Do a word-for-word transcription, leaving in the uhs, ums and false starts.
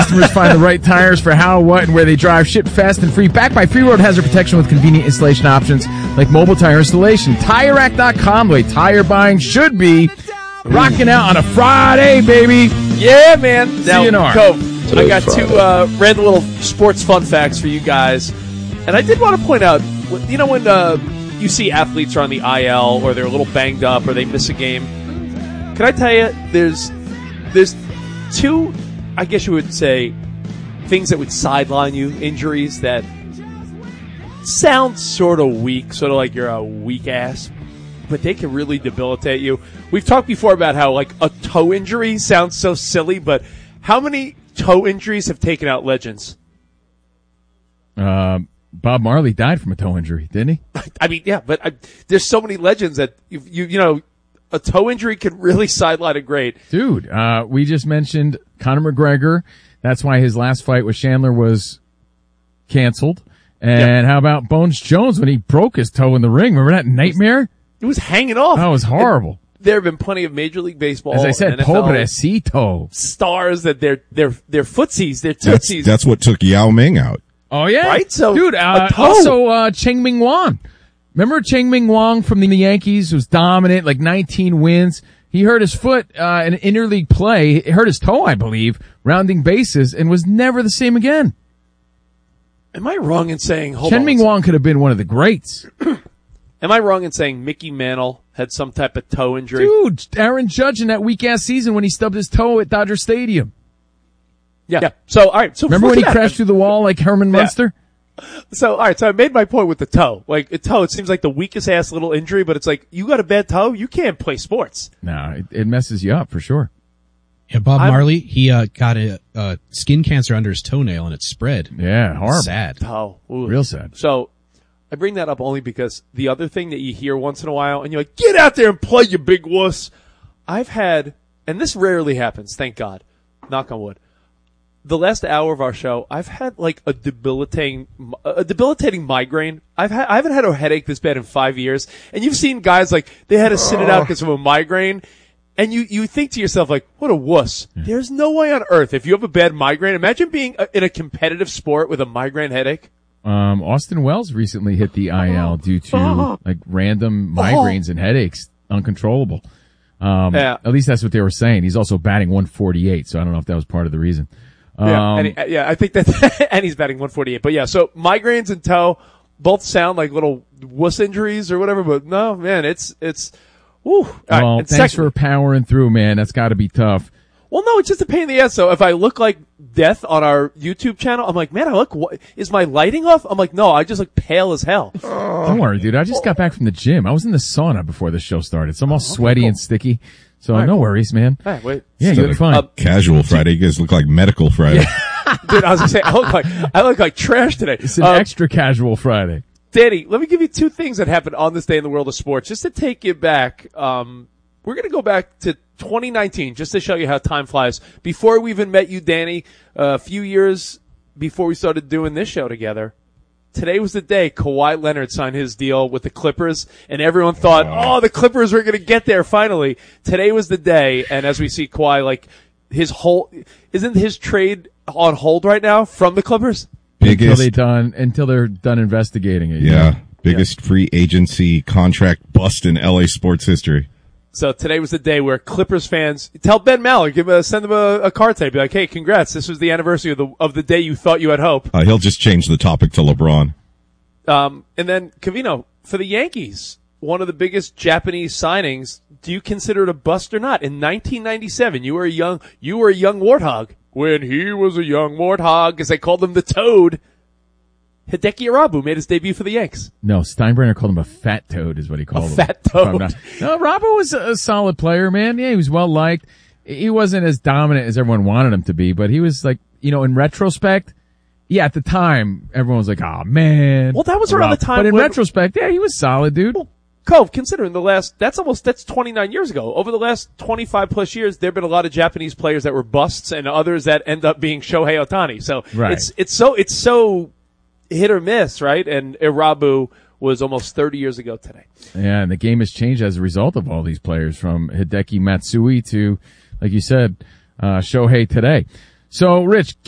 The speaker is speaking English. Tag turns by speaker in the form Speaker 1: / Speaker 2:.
Speaker 1: customers find the right tires for how, what, and where they drive. Shipped fast and free. Backed by Free Road Hazard Protection with convenient installation options like mobile tire installation. Tire Rack dot com, the way tire buying should be. Rocking out on a Friday, baby.
Speaker 2: Yeah, man. Now,
Speaker 1: C N R.
Speaker 2: Cove, I got two uh, random little sports fun facts for you guys. And I did want to point out, you know when uh, you see athletes are on the I L or they're a little banged up or they miss a game, can I tell you, there's there's two, I guess you would say, things that would sideline you, injuries that sound sort of weak, sort of like you're a weak ass, but they can really debilitate you. We've talked before about how, like, a toe injury sounds so silly, but how many toe injuries have taken out legends?
Speaker 1: Uh, Bob Marley died from a toe injury, didn't he?
Speaker 2: I mean, yeah, but I, there's so many legends that, you, you you know, a toe injury can really sideline a great.
Speaker 1: Dude, uh, we just mentioned Conor McGregor. That's why his last fight with Chandler was canceled. And yep. How about Bones Jones when he broke his toe in the ring? Remember that nightmare?
Speaker 2: It was hanging off.
Speaker 1: That was horrible.
Speaker 2: And there have been plenty of Major League Baseball,
Speaker 1: as I said,
Speaker 2: N F L
Speaker 1: pobrecito
Speaker 2: stars that they're they're they're footsies, they're
Speaker 3: That's,
Speaker 2: tootsies.
Speaker 3: that's what took Yao Ming out.
Speaker 1: Oh yeah,
Speaker 2: right. So,
Speaker 1: dude, uh,
Speaker 2: a toe.
Speaker 1: also uh, Cheng Ming Wang. Remember Cheng Ming Wang from the Yankees was dominant, like nineteen wins. He hurt his foot uh, in interleague play. He hurt his toe, I believe, rounding bases, and was never the same again.
Speaker 2: Am I wrong in saying? Hold
Speaker 1: Chen
Speaker 2: on
Speaker 1: Ming Wang could have been one of the greats.
Speaker 2: Am I wrong in saying Mickey Mantle had some type of toe injury?
Speaker 1: Dude, Aaron Judge in that weak-ass season when he stubbed his toe at Dodger Stadium.
Speaker 2: Yeah. yeah. So, all right. So
Speaker 1: remember when he
Speaker 2: that?
Speaker 1: crashed through the wall like Herman
Speaker 2: Yeah.
Speaker 1: Munster?
Speaker 2: So, all right. So I made my point with the toe. Like, a toe, it seems like the weakest ass little injury, but it's like, you got a bad toe, you can't play sports.
Speaker 1: No, it, it messes you up for sure.
Speaker 4: Yeah, Bob
Speaker 2: I'm,
Speaker 4: Marley, he uh, got a uh, skin cancer under his toenail and it spread.
Speaker 1: Yeah, horrible.
Speaker 4: Sad.
Speaker 2: Toe. Ooh.
Speaker 1: Real sad.
Speaker 2: So, I bring that up only because the other thing that you hear once in a while, and you're like, get out there and play, you big wuss. I've had, and this rarely happens, thank God, knock on wood. The last hour of our show, I've had like a debilitating, a debilitating migraine. I've had, I haven't had a headache this bad in five years. And you've seen guys like, they had to sit it out because of a migraine. And you, you think to yourself, like, what a wuss. Yeah. There's no way on earth, if you have a bad migraine, imagine being a, in a competitive sport with a migraine headache.
Speaker 1: Um, Austin Wells recently hit the I L due to like random migraines and headaches, uncontrollable. Um,
Speaker 2: yeah.
Speaker 1: At least that's what they were saying. He's also batting one forty-eight, so I don't know if that was part of the reason. Um,
Speaker 2: yeah, and he, yeah, I think that, and he's batting one forty-eight. But yeah, so migraines and toe both sound like little wuss injuries or whatever, but no, man, it's, it's, whew.
Speaker 1: Well,
Speaker 2: right,
Speaker 1: thanks
Speaker 2: second,
Speaker 1: for powering through, man. That's gotta be tough.
Speaker 2: Well, no, it's just a pain in the ass. So if I look like death on our YouTube channel, I'm like, man, I look, what, is my lighting off? I'm like, no, I just look pale as hell.
Speaker 1: Don't worry, dude. I just got back from the gym. I was in the sauna before the show started, so I'm all
Speaker 2: okay,
Speaker 1: sweaty
Speaker 2: cool.
Speaker 1: and sticky. So
Speaker 2: all right,
Speaker 1: no
Speaker 2: cool.
Speaker 1: worries, man.
Speaker 2: All right, wait.
Speaker 1: Yeah, you look fine.
Speaker 2: Uh,
Speaker 3: Casual Friday. You guys look like Medical Friday.
Speaker 2: Dude, I was gonna say, I look like, I look like trash today.
Speaker 1: It's an
Speaker 2: um,
Speaker 1: extra casual Friday.
Speaker 2: Danny, let me give you two things that happened on this day in the world of sports, just to take you back. Um, we're gonna go back to twenty nineteen, just to show you how time flies. Before we even met you, Danny, uh, a few years before we started doing this show together, today was the day Kawhi Leonard signed his deal with the Clippers, and everyone thought, oh, the Clippers were gonna get there finally. Today was the day, and as we see Kawhi, like, his whole, isn't his trade on hold right now from the Clippers?
Speaker 1: Biggest, until they done, until they're done investigating it.
Speaker 3: Yeah.
Speaker 1: yeah.
Speaker 3: Biggest yeah. free agency contract bust in L A sports history.
Speaker 2: So today was the day where Clippers fans tell Ben Maller, give a, send him a, a card tape, be like, "Hey, congrats! This was the anniversary of the of the day you thought you had hope."
Speaker 3: Uh, he'll just change the topic to LeBron.
Speaker 2: Um, and then Covino for the Yankees, one of the biggest Japanese signings. Do you consider it a bust or not? In nineteen ninety-seven, you were a young you were a young warthog when he was a young warthog, as they called him, the Toad. Hideki Irabu made his debut for the Yanks.
Speaker 1: No, Steinbrenner called him a fat toad is what he called
Speaker 2: a
Speaker 1: him.
Speaker 2: Fat toad.
Speaker 1: No, Irabu was a solid player, man. Yeah, he was well liked. He wasn't as dominant as everyone wanted him to be, but he was like, you know, in retrospect, yeah, at the time, everyone was like, oh man.
Speaker 2: Well, that was around
Speaker 1: Irabu.
Speaker 2: the time
Speaker 1: But in
Speaker 2: when,
Speaker 1: retrospect, yeah, he was solid, dude.
Speaker 2: Well, Cove, considering the last, that's almost, that's twenty-nine years ago. Over the last twenty-five plus years, there have been a lot of Japanese players that were busts and others that end up being Shohei Ohtani. So
Speaker 1: right.
Speaker 2: it's, it's so, it's so hit or miss, right? And Irabu was almost thirty years ago today.
Speaker 1: Yeah, and the game has changed as a result of all these players, from Hideki Matsui to, like you said, uh, Shohei today. So, Rich,